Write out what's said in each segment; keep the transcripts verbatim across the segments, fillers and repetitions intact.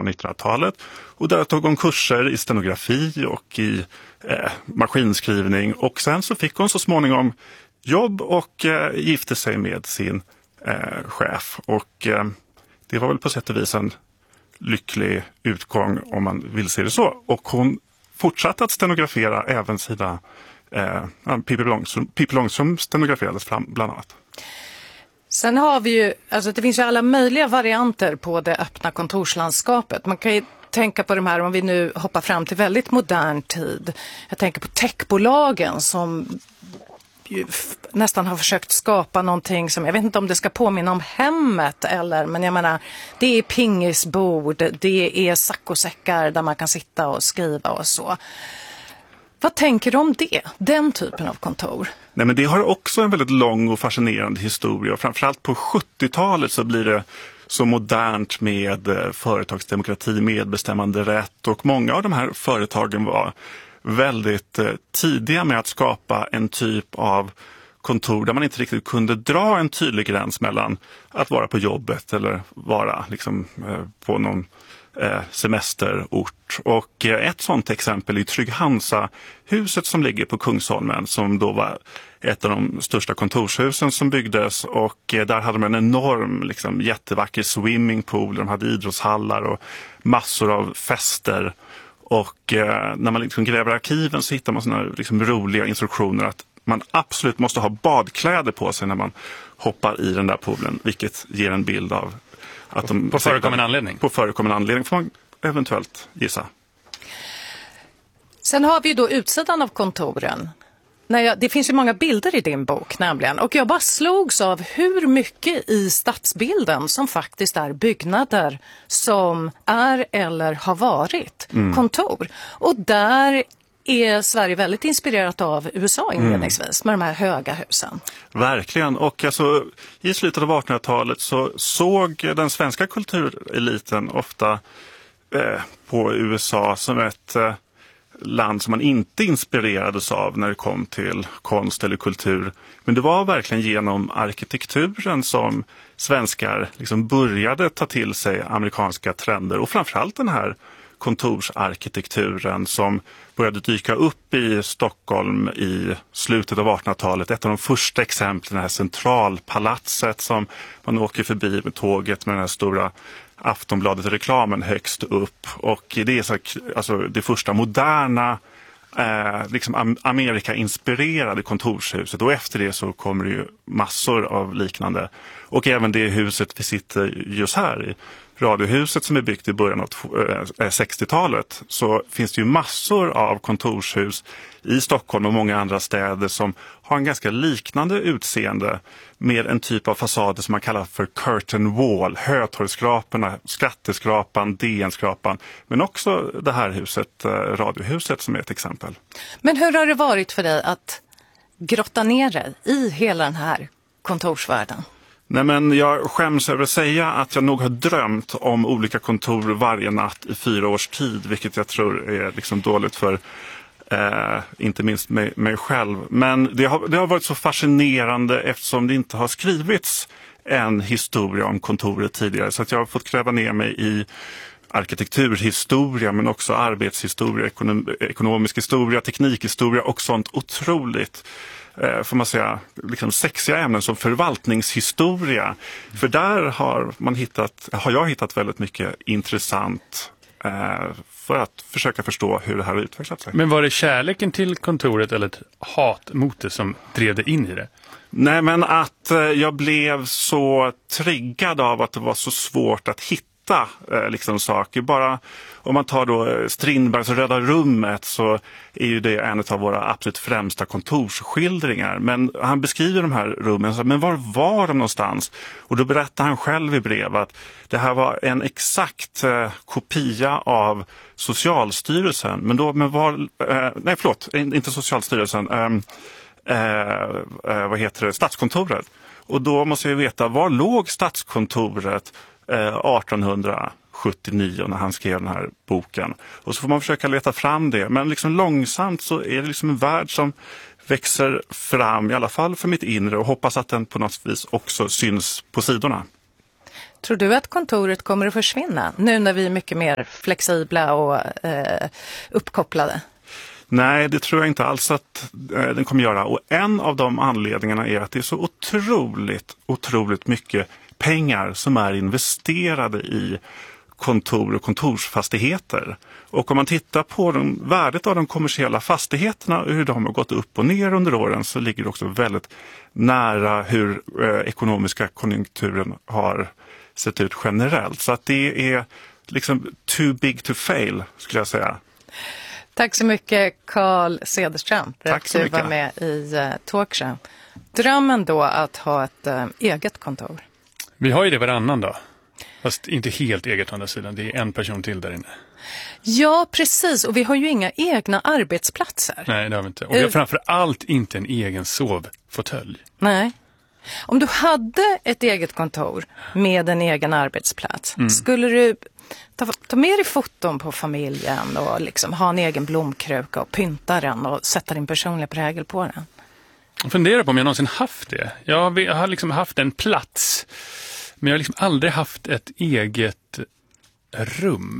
nittonhundratalet. Och där tog hon kurser i stenografi och i eh, maskinskrivning. Och sen så fick hon så småningom jobb och eh, gifte sig med sin eh, chef. Och eh, det var väl på sätt och vis en lycklig utgång om man vill se det så. Och hon fortsatte att stenografera även sina eh, Pippi Långstrump, Pippi Långstrump stenograferades fram bland annat. Sen har vi ju, alltså det finns ju alla möjliga varianter på det öppna kontorslandskapet. Man kan ju tänka på de här, om vi nu hoppar fram till väldigt modern tid. Jag tänker på techbolagen som ju f- nästan har försökt skapa någonting som, jag vet inte om det ska påminna om hemmet eller, men jag menar, det är pingisbord, det är saccosäckar där man kan sitta och skriva och så. Vad tänker du om det, den typen av kontor? Nej, men det har också en väldigt lång och fascinerande historia. Och framförallt på sjuttiotalet så blir det så modernt med företagsdemokrati, medbestämmande rätt. Och många av de här företagen var väldigt tidiga med att skapa en typ av kontor där man inte riktigt kunde dra en tydlig gräns mellan att vara på jobbet eller vara liksom, på någon semesterort. Och ett sådant exempel är Trygg-Hansa-huset som ligger på Kungsholmen, som då var ett av de största kontorshusen som byggdes, och där hade de en enorm liksom, jättevacker swimmingpool, de hade idrottshallar och massor av fester. Och eh, när man liksom gräver arkiven så hittar man såna liksom, roliga instruktioner att man absolut måste ha badkläder på sig när man hoppar i den där poolen, vilket ger en bild av att de... På förekommande anledning? På förekommande anledning får man eventuellt gissa. Sen har vi ju då utsidan av kontoren. När jag, det finns ju många bilder i din bok nämligen, och jag bara slogs av hur mycket i stadsbilden som faktiskt är byggnader som är eller har varit mm. kontor. Och där är Sverige väldigt inspirerat av U S A inledningsvis mm. med de här höga husen. Verkligen, och alltså, i slutet av artonhundratalet så såg den svenska kultureliten ofta eh, på U S A som ett eh, land som man inte inspirerades av när det kom till konst eller kultur. Men det var verkligen genom arkitekturen som svenskar liksom började ta till sig amerikanska trender, och framförallt den här kontorsarkitekturen som började dyka upp i Stockholm i slutet av artonhundratalet. Ett av de första exemplen, det här centralpalatset som man åker förbi med tåget med den här stora Aftonbladet-reklamen högst upp. Och det är så, alltså, det första moderna eh, liksom Amerika-inspirerade kontorshuset. Och efter det så kommer det ju massor av liknande. Och även det huset vi sitter just här i, Radiohuset, som är byggt i början av sextiotalet, så finns det ju massor av kontorshus i Stockholm och många andra städer som har en ganska liknande utseende med en typ av fasader som man kallar för curtain wall, Hötorgsskraporna, Skatteskrapan, D N-skrapan, men också det här huset, Radiohuset, som är ett exempel. Men hur har det varit för dig att grotta ner dig i hela den här kontorsvärlden? Nej, men jag skäms över att säga att jag nog har drömt om olika kontor varje natt i fyra års tid, vilket jag tror är liksom dåligt för eh, inte minst mig, mig själv. Men det har, det har varit så fascinerande eftersom det inte har skrivits en historia om kontoret tidigare, så att jag har fått gräva ner mig i arkitekturhistoria, men också arbetshistoria, ekonom, ekonomisk historia, teknikhistoria och sånt otroligt, får man säga, liksom sexiga ämnen som förvaltningshistoria. För där har man hittat, har jag hittat väldigt mycket intressant eh, för att försöka förstå hur det här har utvecklat sig. Men var det kärleken till kontoret eller ett hat mot det som drev dig in i det? Nej, men att eh, jag blev så triggad av att det var så svårt att hitta liksom saker. Bara om man tar då Strindbergs Röda rummet, så är ju det en av våra absolut främsta kontorsskildringar. Men han beskriver de här rummen, så, men var var de någonstans? Och då berättar han själv i brev att det här var en exakt eh, kopia av Socialstyrelsen. Men då, men var, eh, nej förlåt, inte Socialstyrelsen, eh, eh, vad heter det, Statskontoret. Och då måste jag veta, var låg Statskontoret artonhundrasjuttionio när han skrev den här boken? Och så får man försöka leta fram det, men liksom långsamt så är det liksom en värld som växer fram, i alla fall för mitt inre, och hoppas att den på något vis också syns på sidorna. Tror du att kontoret kommer att försvinna nu när vi är mycket mer flexibla och eh, uppkopplade? Nej, det tror jag inte alls att eh, den kommer göra. Och en av de anledningarna är att det är så otroligt, otroligt mycket pengar som är investerade i kontor och kontorsfastigheter. Och om man tittar på de, värdet av de kommersiella fastigheterna och hur de har gått upp och ner under åren, så ligger det också väldigt nära hur eh, ekonomiska konjunkturen har sett ut generellt. Så att det är liksom too big to fail, skulle jag säga. Tack så mycket, Carl Cederström, för Tack att så du mycket. var med i uh, Talkshow. Drömmen då att ha ett uh, eget kontor? Vi har ju det varannan då. Fast inte helt eget å andra sidan. Det är en person till där inne. Ja, precis. Och vi har ju inga egna arbetsplatser. Nej, det har vi inte. Och vi har framför allt inte en egen sovfåtölj. Nej. Om du hade ett eget kontor med en egen arbetsplats, mm. skulle du ta, ta med dig foton på familjen och liksom ha en egen blomkruka och pynta den och sätta din personliga prägel på den? Jag funderar på om jag någonsin haft det. Jag har liksom haft en plats, men jag har liksom aldrig haft ett eget rum.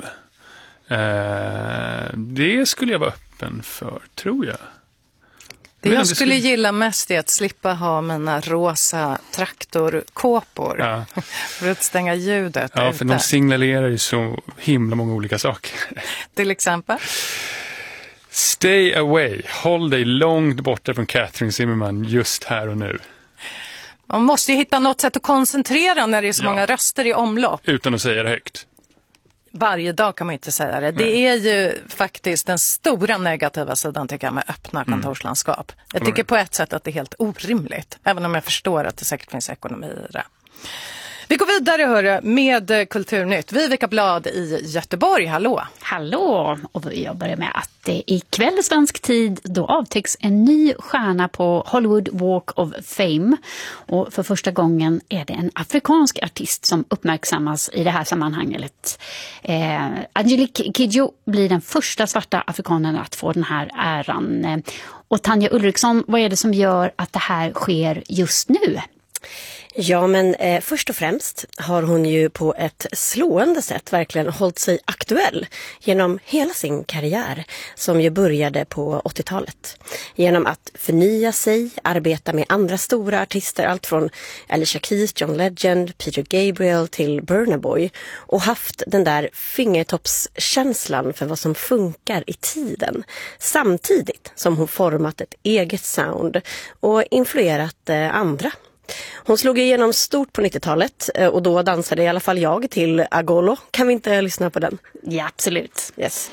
Eh, det skulle jag vara öppen för, tror jag. Det Men jag det skulle skulle... gilla mest är att slippa ha mina rosa traktorkåpor Ja. för att stänga ljudet. Ja, ute. för de signalerar ju så himla många olika saker. Till exempel? Stay away. Håll dig långt borta från Catherine Zimmerman just här och nu. Man måste ju hitta något sätt att koncentrera när det är så Ja. många röster i omlopp. Utan att säga det högt. Varje dag kan man inte säga det. Det är ju faktiskt den stora negativa sidan, tycker jag, med öppna kontorslandskap. Jag tycker på ett sätt att det är helt orimligt, även om jag förstår att det säkert finns ekonomi i det. Vi går vidare, hörru, med Kulturnytt. Vivica Blad i Göteborg, hallå! Hallå! Och jag börjar med att det ikväll svensk tid då avtäcks en ny stjärna på Hollywood Walk of Fame. Och för första gången är det en afrikansk artist som uppmärksammas i det här sammanhanget. Eh, Angelique Kidjo blir den första svarta afrikanen att få den här äran. Och Tanja Ulriksson, vad är det som gör att det här sker just nu? Ja, men eh, först och främst har hon ju på ett slående sätt verkligen hållit sig aktuell genom hela sin karriär som ju började på åttiotalet. Genom att förnya sig, arbeta med andra stora artister, allt från Alicia Keys, John Legend, Peter Gabriel till Burna Boy, och haft den där fingertoppskänslan för vad som funkar i tiden. Samtidigt som hon format ett eget sound och influerat eh, andra. Hon slog igenom stort på nittiotalet och då dansade i alla fall jag till Agolo. Kan vi inte lyssna på den? Ja, absolut. Yes.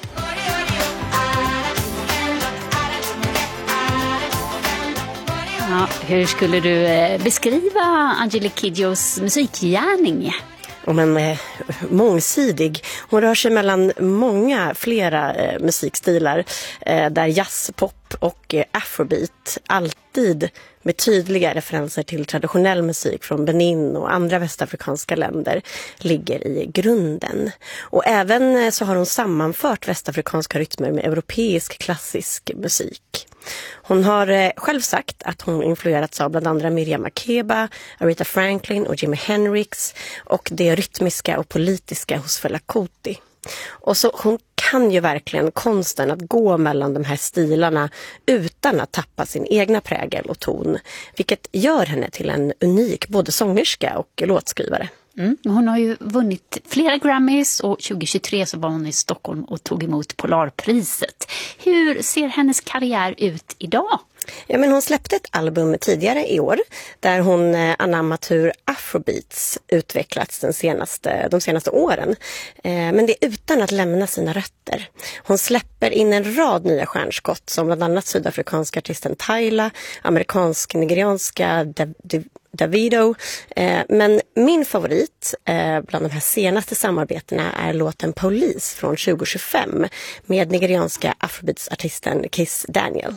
Ja, hur skulle du beskriva Angelique Kidjos musikgärning? Och men eh, mångsidig. Hon rör sig mellan många flera eh, musikstilar eh, där jazz, pop och eh, afrobeat alltid med tydliga referenser till traditionell musik från Benin och andra västafrikanska länder ligger i grunden. Och även eh, så har hon sammanfört västafrikanska rytmer med europeisk klassisk musik. Hon har eh, själv sagt att hon influerats av bland andra Miriam Makeba, Aretha Franklin och Jimi Hendrix och det rytmiska och politiska hos Fela Kuti. Och så hon kan ju verkligen konsten att gå mellan de här stilarna utan att tappa sin egna prägel och ton, vilket gör henne till en unik både sångerska och låtskrivare. Mm. Hon har ju vunnit flera Grammys och tjugohundratjugotre så var hon i Stockholm och tog emot Polarpriset. Hur ser hennes karriär ut idag? Ja, men hon släppte ett album tidigare i år där hon eh, anammat hur afrobeats utvecklats den senaste, de senaste åren. Eh, men det är utan att lämna sina rötter. Hon släpper in en rad nya stjärnskott som bland annat sydafrikanska artisten Tyla, amerikansk-nigerianska Dav- Dav- Davido. Eh, men min favorit eh, bland de här senaste samarbetena är låten Police från tjugo tjugofem med nigerianska afrobeats-artisten Kiss Daniel.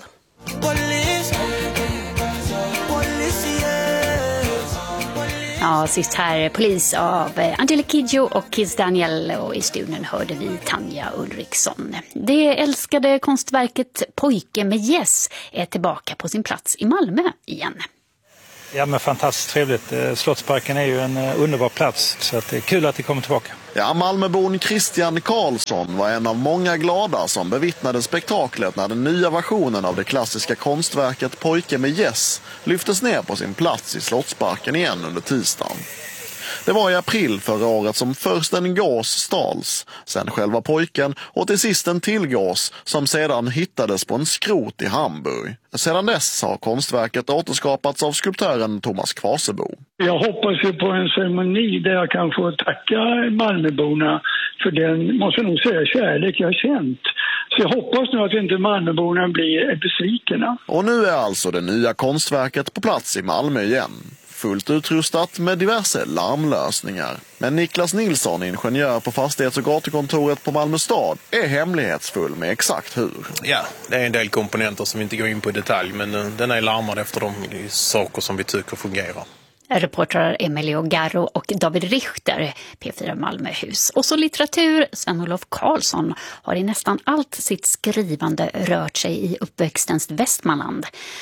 Ja, sist här Polis av Angelique Kidjo och Kiss Daniel, och i studion hörde vi Tanja Ulriksson. Det älskade konstverket Pojke med Yes är tillbaka på sin plats i Malmö igen. Ja, men fantastiskt trevligt. Slottsparken är ju en underbar plats, så att det är kul att det kommer tillbaka. Ja, Malmöbon Christian Karlsson var en av många glada som bevittnade spektaklet när den nya versionen av det klassiska konstverket Pojke med gäss lyftes ner på sin plats i Slottsparken igen under tisdagen. Det var i april förra året som först en gås stals, sen själva pojken och till sist en till gås som sedan hittades på en skrot i Hamburg. Sedan dess har konstverket återskapats av skulptören Thomas Kvasebo. Jag hoppas ju på en ceremoni där jag kan få tacka Malmöborna för den, måste jag nog säga, kärlek jag har känt. Så jag hoppas nu att inte Malmöborna blir besvikna. Och nu är alltså det nya konstverket på plats i Malmö igen. Fullt utrustat med diverse larmlösningar. Men Niklas Nilsson, ingenjör på fastighets- och gatukontoret på Malmö stad, är hemlighetsfull med exakt hur. Ja, det är en del komponenter som vi inte går in på i detalj, men den är larmad efter de saker som vi tycker fungerar. Reportrar Emilio Garro och David Richter, P fyra Malmöhus. Och så litteratur, Sven-Olof Karlsson har i nästan allt sitt skrivande rört sig i uppväxtens Västmanland.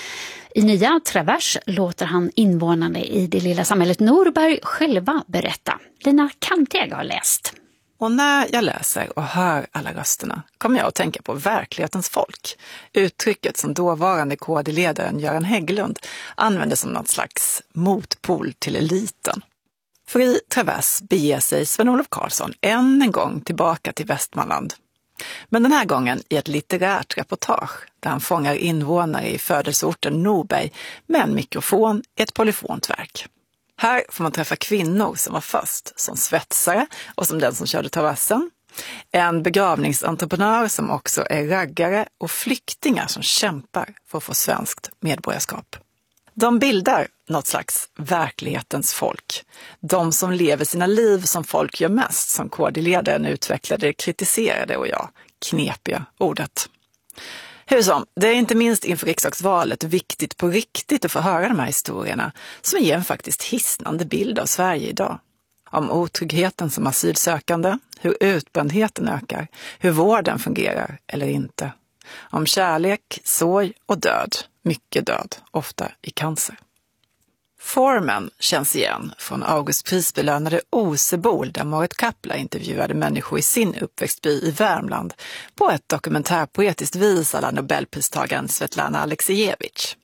I nya Travers låter han invånarna i det lilla samhället Norberg själva berätta. Lina Kanteg har läst. Och när jag läser och hör alla rösterna kommer jag att tänka på verklighetens folk. Uttrycket som dåvarande K D-ledaren Göran Hägglund använde som något slags motpol till eliten. För i Travers beger sig Sven-Olof Karlsson än en gång tillbaka till Västmanland. Men den här gången i ett litterärt reportage där han fångar invånare i födelseorten Norberg med en mikrofon i ett polyfont verk. Här får man träffa kvinnor som var först som svetsare och som den som körde terrassen, en begravningsentreprenör som också är raggare och flyktingar som kämpar för att få svenskt medborgarskap. De bildar något slags verklighetens folk. De som lever sina liv som folk gör mest, som K D-ledaren utvecklade, kritiserade och ja, knepiga ordet. Hur som, det är inte minst inför riksdagsvalet viktigt på riktigt att få höra de här historierna som ger en faktiskt hisnande bild av Sverige idag. Om otryggheten som asylsökande, hur utbrändheten ökar, hur vården fungerar eller inte. Om kärlek, sorg och död, mycket död, ofta i cancer. Formen känns igen från Augustprisbelönade Osebol där Marit Kappla intervjuade människor i sin uppväxtby i Värmland på ett dokumentärpoetiskt vis alla Nobelpristagaren Svetlana Aleksijevich.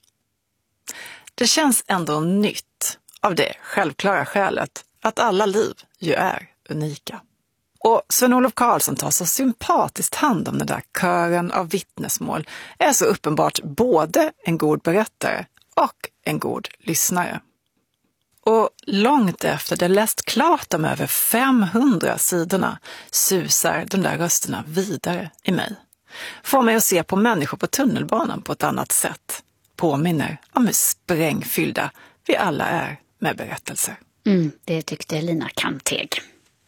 Det känns ändå nytt av det självklara skälet att alla liv ju är unika. Och Sven-Olof Karlsson tar så sympatiskt hand om den där kören av vittnesmål är så uppenbart både en god berättare och en god lyssnare. Och långt efter det läst klart de över femhundra sidorna susar de där rösterna vidare i mig. Får mig att se på människor på tunnelbanan på ett annat sätt. Påminner om hur sprängfyllda vi alla är med berättelser. Mm, det tyckte Lina Kanteg.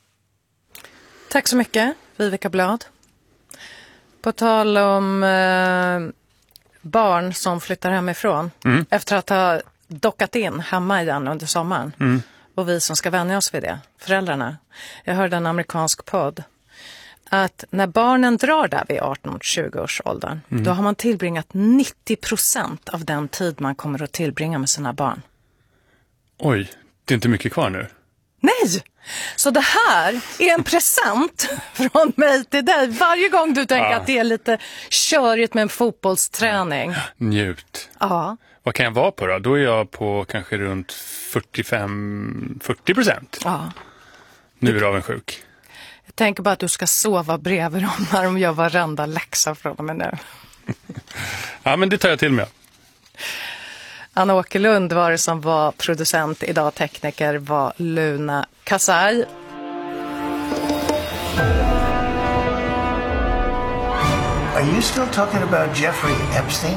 Tack så mycket, Viveka Blad. På tal om eh, barn som flyttar hemifrån mm. efter att ha dockat in hemma igen under sommaren. Mm. Och vi som ska vänja oss vid det, föräldrarna. Jag hörde en amerikansk podd att när barnen drar där vid arton till tjugo års åldern, mm. då har man tillbringat nittio procent av den tid man kommer att tillbringa med sina barn. Oj, det är inte mycket kvar nu. Nej! Så det här är en present från mig till dig. Varje gång du tänker ja. att det är lite körigt med en fotbollsträning. Njut. Ja. Vad kan jag vara på då? Då är jag på kanske runt fyrtiofem till fyrtio procent. Ja. Nu är jag avundsjuk. Jag tänker bara att du ska sova bredvid dem när de gör varenda läxa från dem nu. Ja, men det tar jag till mig. Anna Åkerlund var det som var producent, idag tekniker var Luna Kasai. Are you still talking about Jeffrey Epstein?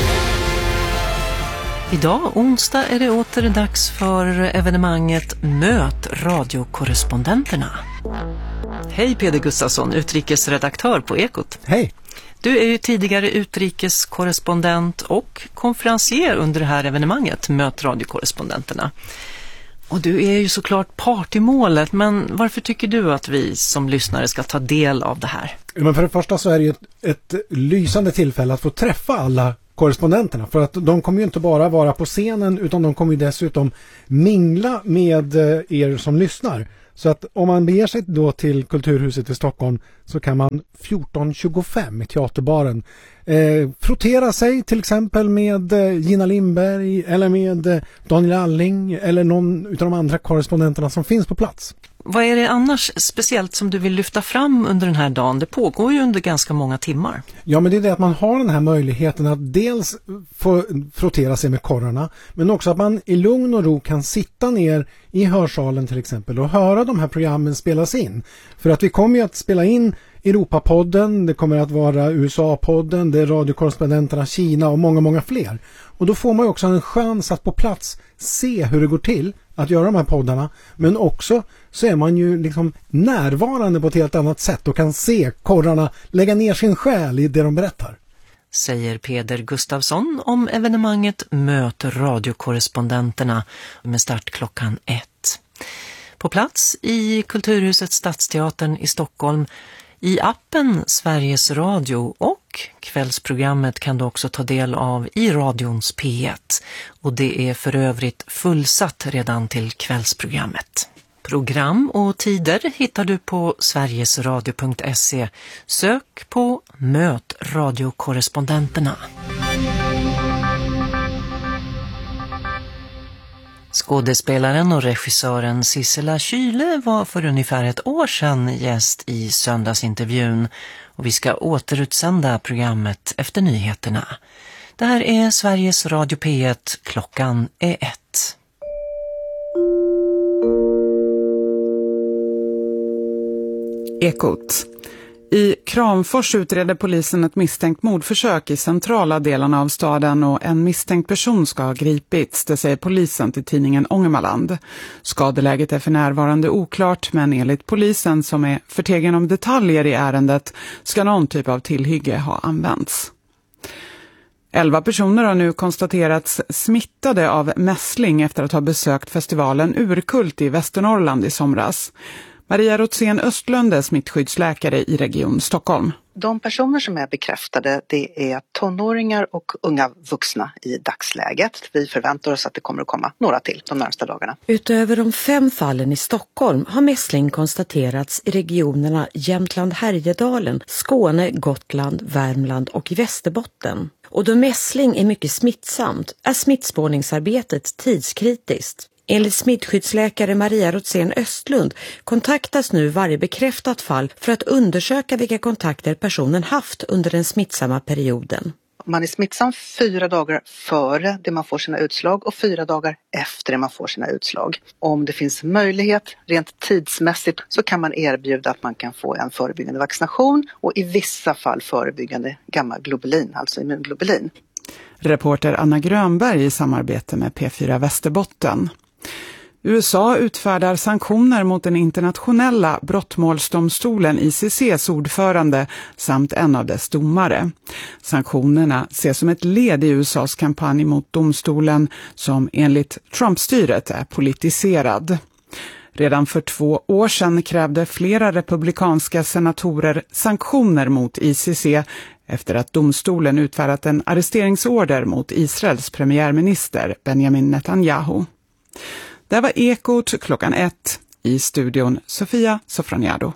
Idag, onsdag, är det åter dags för evenemanget Möt radiokorrespondenterna. Hej Peder Gustafsson, utrikesredaktör på Ekot. Hej. Du är ju tidigare utrikeskorrespondent och konferencier under det här evenemanget Möt radiokorrespondenterna. Och du är ju såklart part i målet, men varför tycker du att vi som lyssnare ska ta del av det här? Men för det första så är det ju ett, ett lysande tillfälle att få träffa alla korrespondenterna. För att de kommer ju inte bara vara på scenen utan de kommer ju dessutom mingla med er som lyssnar. Så att om man beger sig då till Kulturhuset i Stockholm så kan man fjorton tjugofem i Teaterbaren eh, frottera sig till exempel med eh, Gina Lindberg eller med eh, Daniel Alling eller någon av de andra korrespondenterna som finns på plats. Vad är det annars speciellt som du vill lyfta fram under den här dagen? Det pågår ju under ganska många timmar. Ja, men det är det att man har den här möjligheten att dels få frottera sig med korrarna, men också att man i lugn och ro kan sitta ner i hörsalen till exempel och höra de här programmen spelas in. För att vi kommer ju att spela in Europapodden, det kommer att vara U S A-podden, det är radiokorrespondenterna Kina och många, många fler. Och då får man ju också en chans att på plats se hur det går till att göra de här poddarna, men också så är man ju liksom närvarande på ett helt annat sätt och kan se korrarna lägga ner sin själ i det de berättar. Säger Peder Gustafsson om evenemanget Möt radiokorrespondenterna med start klockan ett. På plats i Kulturhuset Stadsteatern i Stockholm, i appen Sveriges Radio och kvällsprogrammet kan du också ta del av i radions P ett. Och det är för övrigt fullsatt redan till kvällsprogrammet. Program och tider hittar du på sverigesradio punkt se. Sök på Möt radiokorrespondenterna. Skådespelaren och regissören Sissela Kyle var för ungefär ett år sedan gäst i söndagsintervjun och vi ska återutsända programmet efter nyheterna. Det här är Sveriges Radio P ett, klockan är ett. Ekot. I Kramfors utreder polisen ett misstänkt mordförsök i centrala delarna av staden och en misstänkt person ska ha gripits, det säger polisen till tidningen Ångermanland. Skadeläget är för närvarande oklart, men enligt polisen som är förtegen om detaljer i ärendet ska någon typ av tillhygge ha använts. Elva personer har nu konstaterats smittade av mässling efter att ha besökt festivalen Urkult i Västernorrland i somras. Maria Rotsén Östlund är smittskyddsläkare i Region Stockholm. De personer som är bekräftade, det är tonåringar och unga vuxna i dagsläget. Vi förväntar oss att det kommer att komma några till de närmaste dagarna. Utöver de fem fallen i Stockholm har mässling konstaterats i regionerna Jämtland-Härjedalen, Skåne, Gotland, Värmland och i Västerbotten. Och då mässling är mycket smittsamt är smittspårningsarbetet tidskritiskt. Enligt smittskyddsläkare Maria Rotsén Östlund kontaktas nu varje bekräftat fall för att undersöka vilka kontakter personen haft under den smittsamma perioden. Man är smittsam fyra dagar före det man får sina utslag och fyra dagar efter det man får sina utslag. Om det finns möjlighet rent tidsmässigt så kan man erbjuda att man kan få en förebyggande vaccination och i vissa fall förebyggande gammaglobulin, alltså immunglobulin. Reporter Anna Grönberg i samarbete med P fyra Västerbotten. U S A utfärdar sanktioner mot den internationella brottmålsdomstolen I C C:s ordförande samt en av dess domare. Sanktionerna ses som ett led i U S As kampanj mot domstolen som enligt Trump-styret är politiserad. Redan för två år sedan krävde flera republikanska senatorer sanktioner mot I C C efter att domstolen utfärdat en arresteringsorder mot Israels premiärminister Benjamin Netanyahu. Det var Ekot klockan ett, i studion Sofia Sofroniado.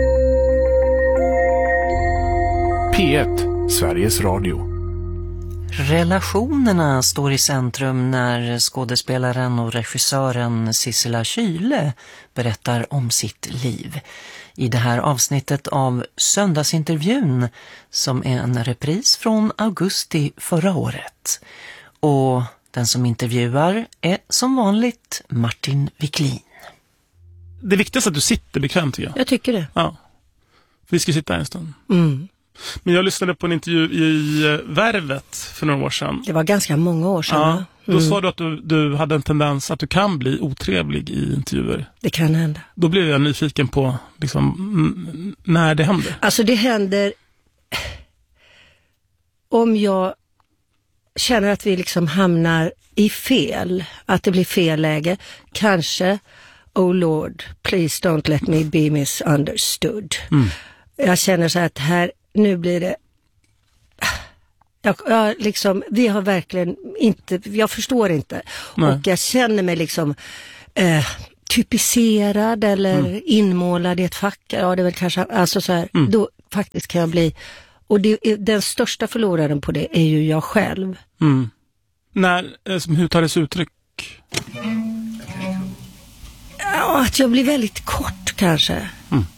P ett, Sveriges Radio. Relationerna står i centrum när skådespelaren och regissören Sissela Kyle berättar om sitt liv. I det här avsnittet av söndagsintervjun som är en repris från augusti förra året. Och den som intervjuar är som vanligt Martin Wiklin. Det viktigaste är att du sitter bekvämt, tycker jag. Jag tycker det. Ja. Vi ska sitta en stund. Mm. Men jag lyssnade på en intervju i Värvet för några år sedan. Det var ganska många år sedan. Ja, då mm. sa du att du, du hade en tendens att du kan bli otrevlig i intervjuer. Det kan hända. Då blev jag nyfiken på liksom, n- när det händer. Alltså det händer om jag känner att vi liksom hamnar i fel, att det blir fel läge. Kanske, oh Lord, please don't let me be misunderstood. Mm. Jag känner så att här, nu blir det, Jag, jag liksom, vi har verkligen inte, jag förstår inte. Nej. Och jag känner mig liksom eh, typiserad eller mm. inmålad i ett fack. Ja, det är väl kanske, alltså så här, mm. då faktiskt kan jag bli, och det, den största förloraren på det är ju jag själv. Mm. När, hur tar det sig uttryck? Ja, att jag blir väldigt kort kanske. Mm.